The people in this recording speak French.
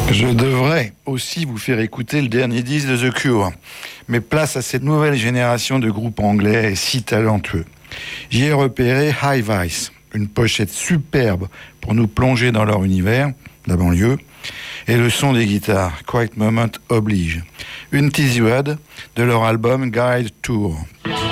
Je devrais aussi vous faire écouter le dernier disque de The Cure, mais place à cette nouvelle génération de groupes anglais si talentueux. J'y ai repéré High Vice, une pochette superbe pour nous plonger dans leur univers, la banlieue, et le son des guitares, Quiet Moment oblige. Une tease de leur album Guide Tour.